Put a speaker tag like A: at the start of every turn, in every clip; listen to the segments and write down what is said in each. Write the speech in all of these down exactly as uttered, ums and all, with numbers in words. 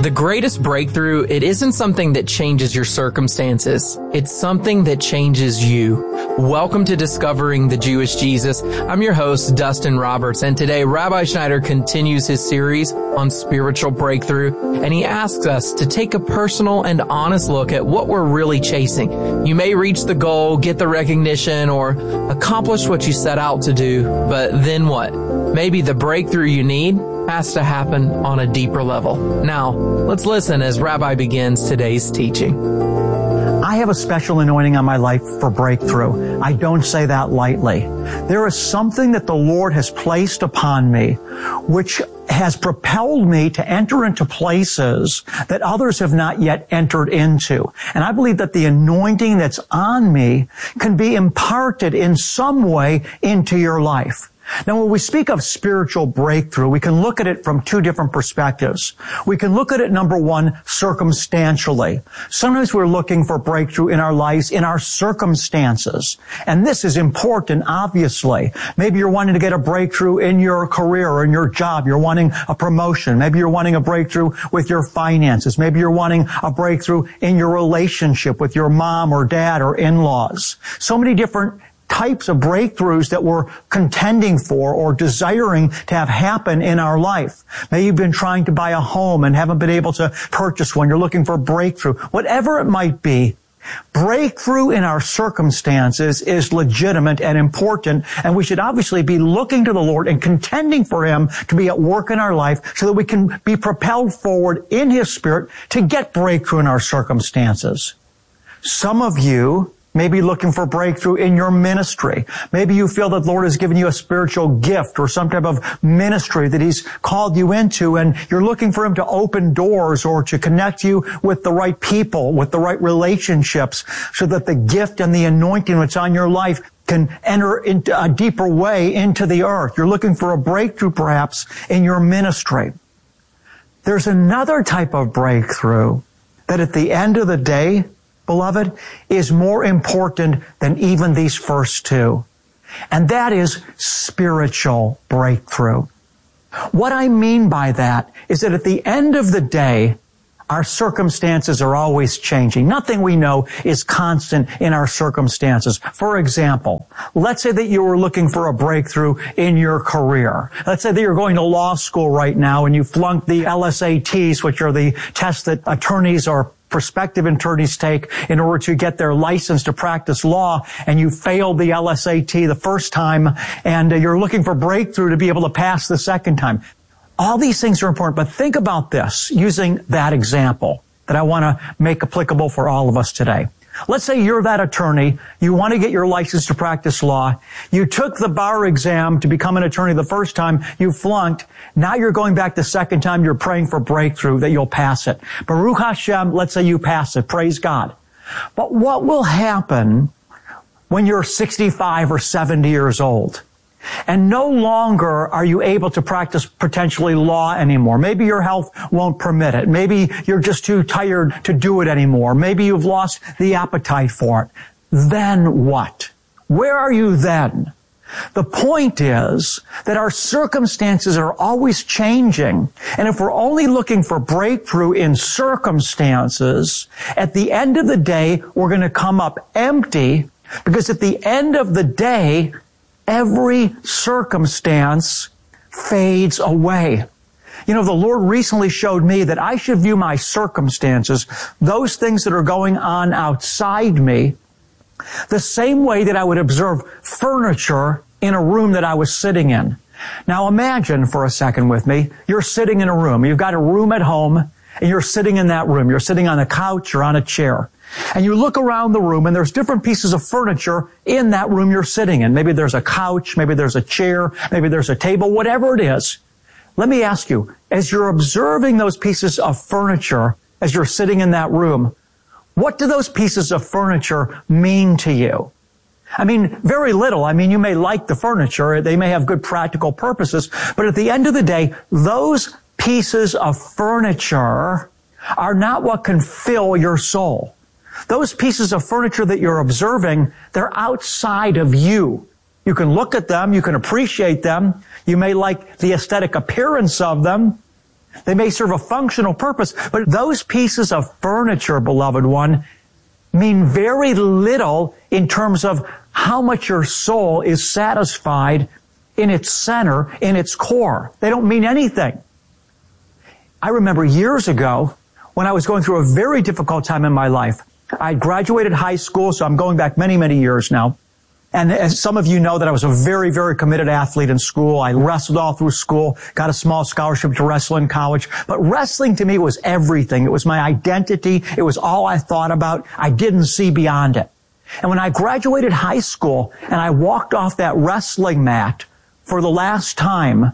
A: The greatest breakthrough, it isn't something that changes your circumstances. It's something that changes you. Welcome to Discovering the Jewish Jesus. I'm your host, Dustin Roberts, and today Rabbi Schneider continues his series on spiritual breakthrough, and he asks us to take a personal and honest look at what we're really chasing. You may reach the goal, get the recognition, or accomplish what you set out to do, but then what? Maybe the breakthrough you need has to happen on a deeper level. Now, let's listen as Rabbi begins today's teaching.
B: I have a special anointing on my life for breakthrough. I don't say that lightly. There is something that the Lord has placed upon me, which has propelled me to enter into places that others have not yet entered into. And I believe that the anointing that's on me can be imparted in some way into your life. Now, when we speak of spiritual breakthrough, we can look at it from two different perspectives. We can look at it, number one, circumstantially. Sometimes we're looking for breakthrough in our lives, in our circumstances. And this is important, obviously. Maybe you're wanting to get a breakthrough in your career or in your job. You're wanting a promotion. Maybe you're wanting a breakthrough with your finances. Maybe you're wanting a breakthrough in your relationship with your mom or dad or in-laws. So many different types of breakthroughs that we're contending for or desiring to have happen in our life. Maybe you've been trying to buy a home and haven't been able to purchase one. You're looking for a breakthrough. Whatever it might be, breakthrough in our circumstances is legitimate and important, and we should obviously be looking to the Lord and contending for Him to be at work in our life so that we can be propelled forward in His Spirit to get breakthrough in our circumstances. Some of you maybe looking for breakthrough in your ministry. Maybe you feel that the Lord has given you a spiritual gift or some type of ministry that He's called you into, and you're looking for Him to open doors or to connect you with the right people, with the right relationships, so that the gift and the anointing that's on your life can enter into a deeper way into the earth. You're looking for a breakthrough perhaps in your ministry. There's another type of breakthrough that at the end of the day, beloved, is more important than even these first two. And that is spiritual breakthrough. What I mean by that is that at the end of the day, our circumstances are always changing. Nothing we know is constant in our circumstances. For example, let's say that you were looking for a breakthrough in your career. Let's say that you're going to law school right now and you flunked the L S A Ts, which are the tests that attorneys or prospective attorneys take in order to get their license to practice law, and you failed the L S A T the first time, and you're looking for breakthrough to be able to pass the second time. All these things are important, but think about this using that example that I want to make applicable for all of us today. Let's say you're that attorney. You want to get your license to practice law. You took the bar exam to become an attorney the first time. You flunked. Now you're going back the second time. You're praying for breakthrough that you'll pass it. Baruch Hashem, let's say you pass it. Praise God. But what will happen when you're sixty-five or seventy years old? And no longer are you able to practice potentially law anymore. Maybe your health won't permit it. Maybe you're just too tired to do it anymore. Maybe you've lost the appetite for it. Then what? Where are you then? The point is that our circumstances are always changing. And if we're only looking for breakthrough in circumstances, at the end of the day, we're going to come up empty, because at the end of the day, every circumstance fades away. You know, the Lord recently showed me that I should view my circumstances, those things that are going on outside me, the same way that I would observe furniture in a room that I was sitting in. Now imagine for a second with me, you're sitting in a room. You've got a room at home, and you're sitting in that room. You're sitting on a couch or on a chair. And you look around the room, and there's different pieces of furniture in that room you're sitting in. Maybe there's a couch, maybe there's a chair, maybe there's a table, whatever it is. Let me ask you, as you're observing those pieces of furniture, as you're sitting in that room, what do those pieces of furniture mean to you? I mean, very little. I mean, you may like the furniture. They may have good practical purposes. But at the end of the day, those pieces of furniture are not what can fill your soul. Those pieces of furniture that you're observing, they're outside of you. You can look at them, you can appreciate them, you may like the aesthetic appearance of them, They may serve a functional purpose, but those pieces of furniture, beloved one, mean very little in terms of how much your soul is satisfied in its center, in its core. They don't mean anything. I remember years ago when I was going through a very difficult time in my life. I graduated high school, so I'm going back many, many years now. And as some of you know that I was a very, very committed athlete in school. I wrestled all through school, got a small scholarship to wrestle in college. But wrestling to me was everything. It was my identity. It was all I thought about. I didn't see beyond it. And when I graduated high school and I walked off that wrestling mat for the last time,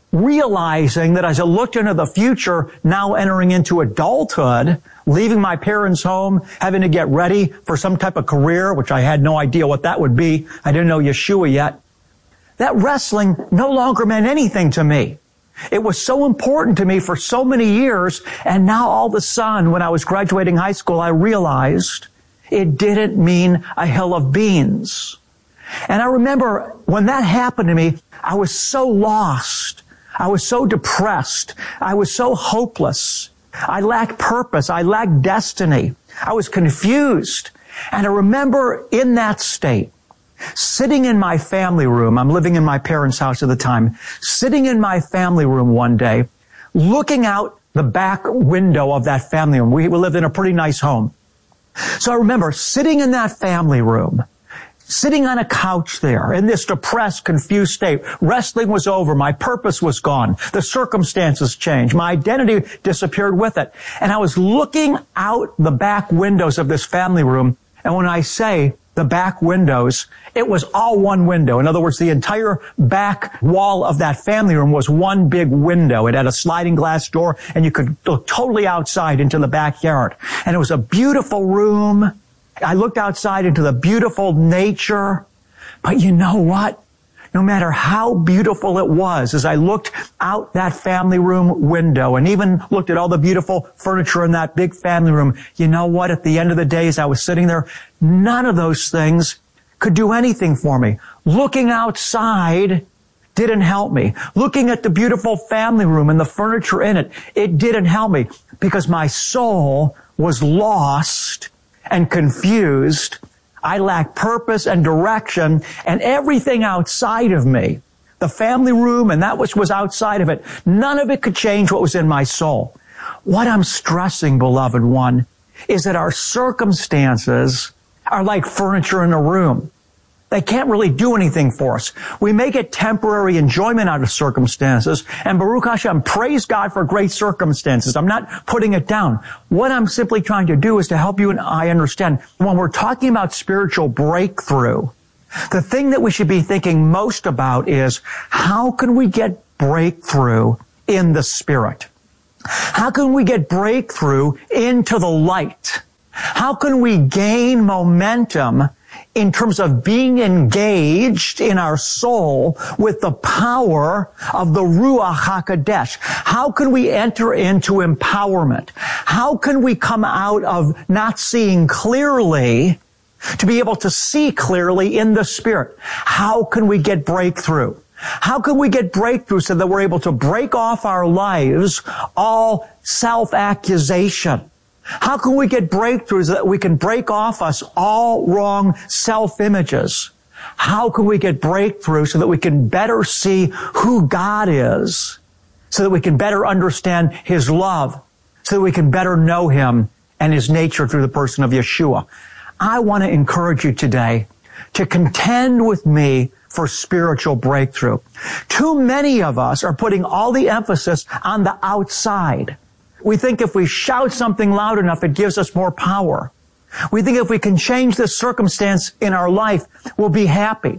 B: realizing that as I looked into the future, now entering into adulthood, leaving my parents' home, having to get ready for some type of career, which I had no idea what that would be. I didn't know Yeshua yet. That wrestling no longer meant anything to me. It was so important to me for so many years, and now all of a sudden, when I was graduating high school, I realized it didn't mean a hill of beans. And I remember when that happened to me, I was so lost. I was so depressed. I was so hopeless. I lacked purpose. I lacked destiny. I was confused. And I remember in that state, sitting in my family room, I'm living in my parents' house at the time, sitting in my family room one day, looking out the back window of that family room. We lived in a pretty nice home. So I remember sitting in that family room, sitting on a couch there in this depressed, confused state. Wrestling was over. My purpose was gone. The circumstances changed. My identity disappeared with it. And I was looking out the back windows of this family room. And when I say the back windows, it was all one window. In other words, the entire back wall of that family room was one big window. It had a sliding glass door, and you could look totally outside into the backyard. And it was a beautiful room. I looked outside into the beautiful nature, but you know what? No matter how beautiful it was, as I looked out that family room window and even looked at all the beautiful furniture in that big family room, you know what? At the end of the day, as I was sitting there, none of those things could do anything for me. Looking outside didn't help me. Looking at the beautiful family room and the furniture in it, it didn't help me because my soul was lost and confused. I lacked purpose and direction, and everything outside of me, the family room and that which was outside of it, none of it could change what was in my soul. What I'm stressing, beloved one, is that our circumstances are like furniture in a room. They can't really do anything for us. We may get temporary enjoyment out of circumstances, and Baruch Hashem, praise God for great circumstances. I'm not putting it down. What I'm simply trying to do is to help you and I understand when we're talking about spiritual breakthrough, the thing that we should be thinking most about is how can we get breakthrough in the Spirit? How can we get breakthrough into the light? How can we gain momentum in terms of being engaged in our soul with the power of the Ruach HaKodesh? How can we enter into empowerment? How can we come out of not seeing clearly to be able to see clearly in the Spirit? How can we get breakthrough? How can we get breakthrough so that we're able to break off our lives all self-accusation? How can we get breakthroughs so that we can break off us all wrong self-images? How can we get breakthrough so that we can better see who God is, so that we can better understand His love, so that we can better know Him and His nature through the person of Yeshua? I want to encourage you today to contend with me for spiritual breakthrough. Too many of us are putting all the emphasis on the outside. We think if we shout something loud enough, it gives us more power. We think if we can change this circumstance in our life, we'll be happy.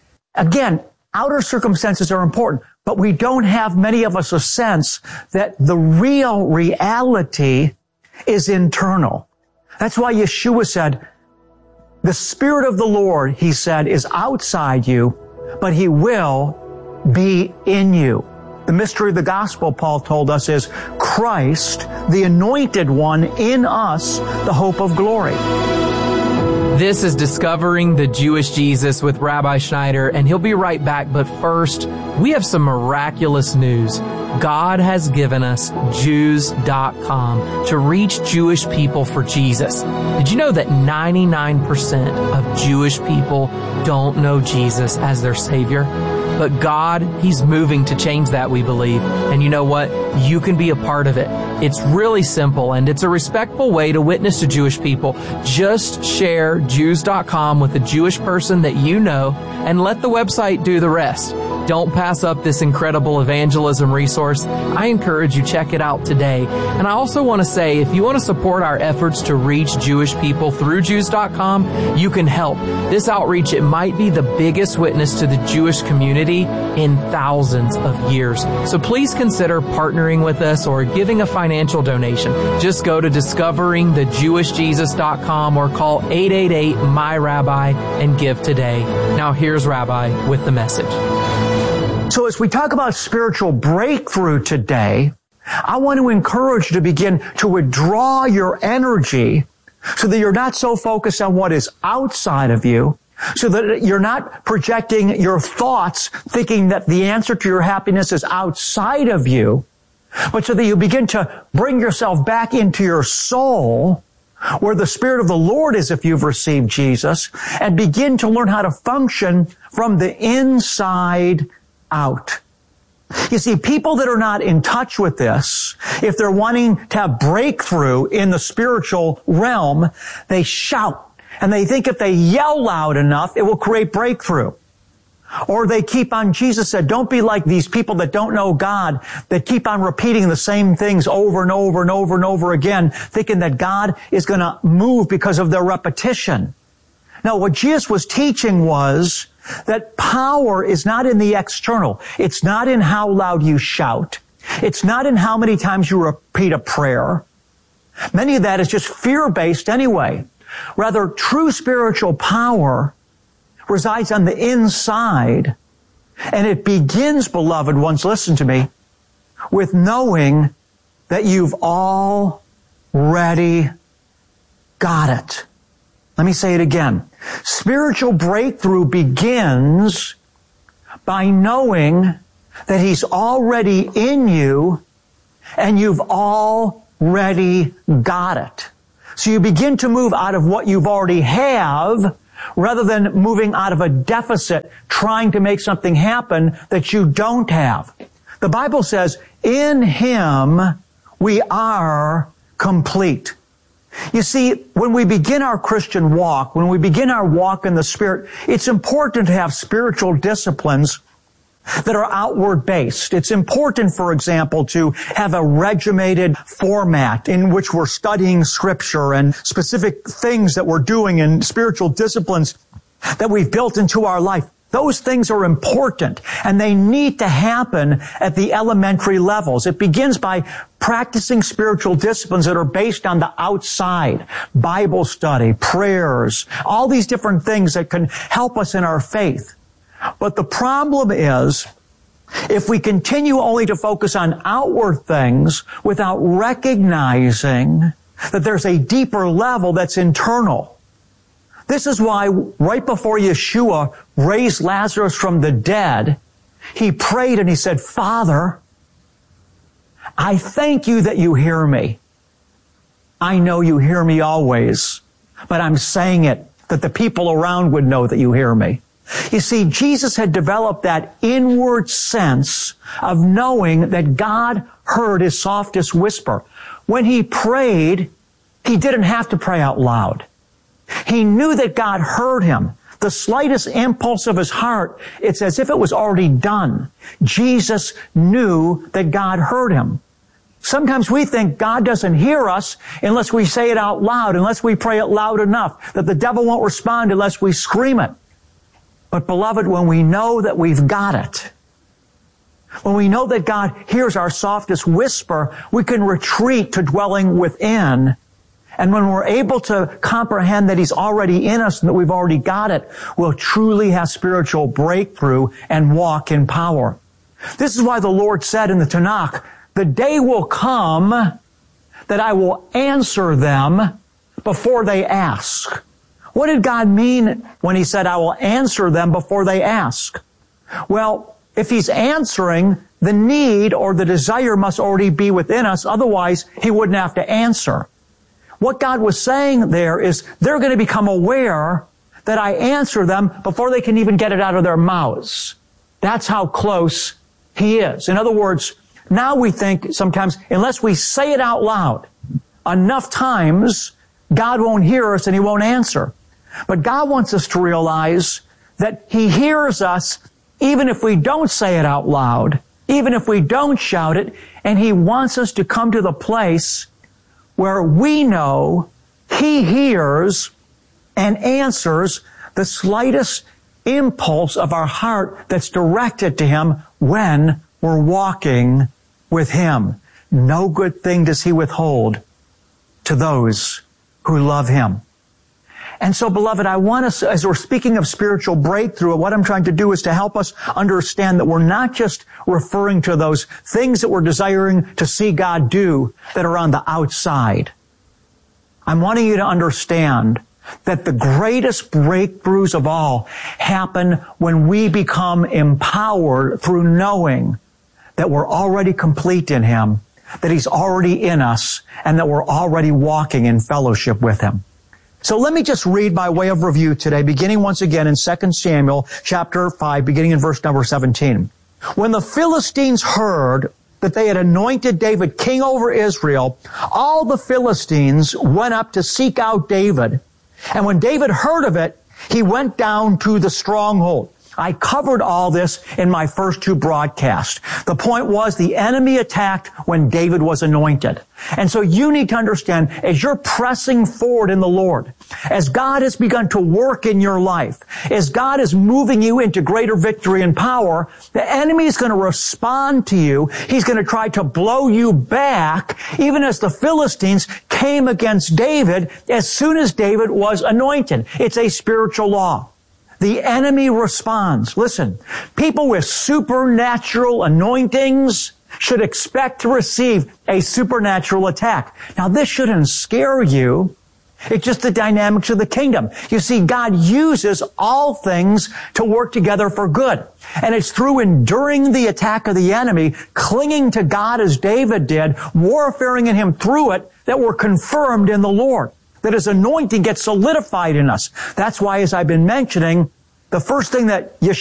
B: Again, outer circumstances are important, but we don't have, many of us, a sense that the real reality is internal. That's why Yeshua said, the Spirit of the Lord, He said, is outside you, but He will be in you. The mystery of the gospel, Paul told us, is Christ, the anointed one in us, the hope of glory.
A: This is Discovering the Jewish Jesus with Rabbi Schneider, and he'll be right back. But first, we have some miraculous news. God has given us Jews dot com to reach Jewish people for Jesus. Did you know that ninety-nine percent of Jewish people don't know Jesus as their Savior? But God, He's moving to change that, we believe. And you know what? You can be a part of it. It's really simple, and it's a respectful way to witness to Jewish people. Just share Jews dot com with a Jewish person that you know, and let the website do the rest. Don't pass up this incredible evangelism resource. I encourage you, check it out today. And I also want to say, if you want to support our efforts to reach Jewish people through Jews dot com, you can help. This outreach, it might be the biggest witness to the Jewish community in thousands of years. So please consider partnering with us or giving a financial donation. Just go to discovering the jewish jesus dot com or call eight eight eight M Y Rabbi and give today. Now here's Rabbi with the message.
B: So as we talk about spiritual breakthrough today, I want to encourage you to begin to withdraw your energy so that you're not so focused on what is outside of you, so that you're not projecting your thoughts thinking that the answer to your happiness is outside of you, but so that you begin to bring yourself back into your soul where the Spirit of the Lord is if you've received Jesus, and begin to learn how to function from the inside out. You see, people that are not in touch with this, if they're wanting to have breakthrough in the spiritual realm, they shout. And they think if they yell loud enough, it will create breakthrough. Or they keep on, Jesus said, don't be like these people that don't know God, that keep on repeating the same things over and over and over and over again, thinking that God is going to move because of their repetition. Now, what Jesus was teaching was that power is not in the external. It's not in how loud you shout. It's not in how many times you repeat a prayer. Many of that is just fear-based anyway. Rather, true spiritual power resides on the inside, and it begins, beloved ones, listen to me, with knowing that you've already got it. Let me say it again. Spiritual breakthrough begins by knowing that He's already in you and you've already got it. So you begin to move out of what you've already have rather than moving out of a deficit, trying to make something happen that you don't have. The Bible says, in Him we are complete. You see, when we begin our Christian walk, when we begin our walk in the Spirit, it's important to have spiritual disciplines that are outward based. It's important, for example, to have a regimented format in which we're studying Scripture and specific things that we're doing in spiritual disciplines that we've built into our life. Those things are important, and they need to happen at the elementary levels. It begins by practicing spiritual disciplines that are based on the outside. Bible study, prayers, all these different things that can help us in our faith. But the problem is, if we continue only to focus on outward things without recognizing that there's a deeper level that's internal. This is why right before Yeshua raised Lazarus from the dead, He prayed and He said, Father, I thank You that You hear me. I know You hear me always, but I'm saying it that the people around would know that You hear me. You see, Jesus had developed that inward sense of knowing that God heard His softest whisper. When He prayed, He didn't have to pray out loud. He knew that God heard him. The slightest impulse of his heart, it's as if it was already done. Jesus knew that God heard him. Sometimes we think God doesn't hear us unless we say it out loud, unless we pray it loud enough, that the devil won't respond unless we scream it. But beloved, when we know that we've got it, when we know that God hears our softest whisper, we can retreat to dwelling within. And when we're able to comprehend that He's already in us and that we've already got it, we'll truly have spiritual breakthrough and walk in power. This is why the Lord said in the Tanakh, the day will come that I will answer them before they ask. What did God mean when He said, I will answer them before they ask? Well, If he's answering, the need or the desire must already be within us. Otherwise, he wouldn't have to answer. What God was saying there is they're going to become aware that I answer them before they can even get it out of their mouths. That's how close he is. In other words, now we think sometimes, unless we say it out loud enough times, God won't hear us and he won't answer. But God wants us to realize that he hears us even if we don't say it out loud, even if we don't shout it, and he wants us to come to the place where we know he hears and answers the slightest impulse of our heart that's directed to him when we're walking with him. No good thing does he withhold to those who love him. And so, beloved, I want us, as we're speaking of spiritual breakthrough, what I'm trying to do is to help us understand that we're not just referring to those things that we're desiring to see God do that are on the outside. I'm wanting you to understand that the greatest breakthroughs of all happen when we become empowered through knowing that we're already complete in him, that he's already in us, and that we're already walking in fellowship with him. So let me just read by way of review today, beginning once again in Second Samuel chapter five, beginning in verse number seventeen. When the Philistines heard that they had anointed David king over Israel, all the Philistines went up to seek out David. And when David heard of it, he went down to the stronghold. I covered all this in my first two broadcasts. The point was the enemy attacked when David was anointed. And so you need to understand, as you're pressing forward in the Lord, as God has begun to work in your life, as God is moving you into greater victory and power, the enemy is going to respond to you. He's going to try to blow you back, even as the Philistines came against David as soon as David was anointed. It's a spiritual law. The enemy responds. Listen, people with supernatural anointings should expect to receive a supernatural attack. Now, this shouldn't scare you. It's just the dynamics of the kingdom. You see, God uses all things to work together for good. And it's through enduring the attack of the enemy, clinging to God as David did, warfaring in him through it, that we're confirmed in the Lord. That his anointing gets solidified in us. That's why, as I've been mentioning, the first thing that you